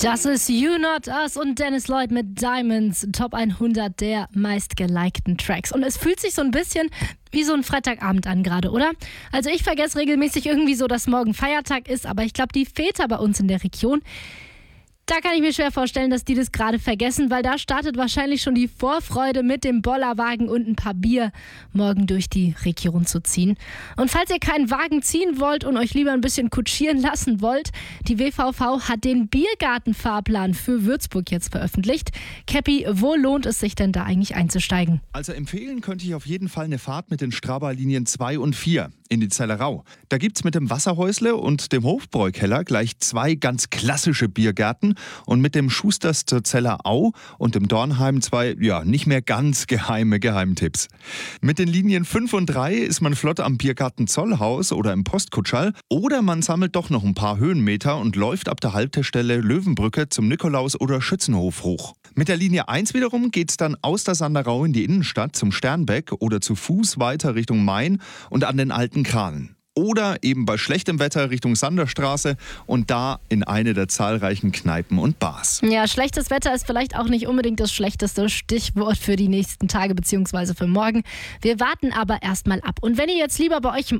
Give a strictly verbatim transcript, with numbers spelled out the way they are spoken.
Das ist You Not Us und Dennis Lloyd mit Diamonds, Top hundert der meistgelikten Tracks. Und es fühlt sich so ein bisschen wie so ein Freitagabend an gerade, oder? Also ich vergesse regelmäßig irgendwie so, dass morgen Feiertag ist, aber ich glaube, die Väter bei uns in der Region, da kann ich mir schwer vorstellen, dass die das gerade vergessen, weil da startet wahrscheinlich schon die Vorfreude mit dem Bollerwagen und ein paar Bier morgen durch die Region zu ziehen. Und falls ihr keinen Wagen ziehen wollt und euch lieber ein bisschen kutschieren lassen wollt, die W V V hat den Biergartenfahrplan für Würzburg jetzt veröffentlicht. Käppi, wo lohnt es sich denn da eigentlich einzusteigen? Also empfehlen könnte ich auf jeden Fall eine Fahrt mit den Straba-Linien zwei und vier in die Zellerau. Da gibt's mit dem Wasserhäusle und dem Hofbräukeller gleich zwei ganz klassische Biergärten und mit dem Schusters zur Zellerau und dem Dornheim zwei, ja, nicht mehr ganz geheime Geheimtipps. Mit den Linien fünf und drei ist man flott am Biergarten Zollhaus oder im Postkutschall oder man sammelt doch noch ein paar Höhenmeter und läuft ab der Haltestelle Löwenbrücke zum Nikolaus- oder Schützenhof hoch. Mit der Linie eins wiederum geht's dann aus der Sanderau in die Innenstadt zum Sternbeck oder zu Fuß weiter Richtung Main und an den alten Kranen. Oder eben bei schlechtem Wetter Richtung Sanderstraße und da in eine der zahlreichen Kneipen und Bars. Ja, schlechtes Wetter ist vielleicht auch nicht unbedingt das schlechteste Stichwort für die nächsten Tage bzw. für morgen. Wir warten aber erstmal ab. Und wenn ihr jetzt lieber bei euch im